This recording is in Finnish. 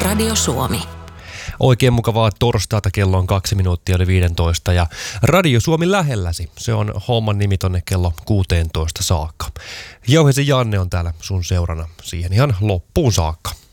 Radio Suomi. Oikein mukavaa torstaita, kello on 2 minuuttia yli 15 ja Radio Suomi lähelläsi. Se on homman nimi tonne kello 16 saakka. Jauhesi Janne on täällä sun seurana siihen ihan loppuun saakka.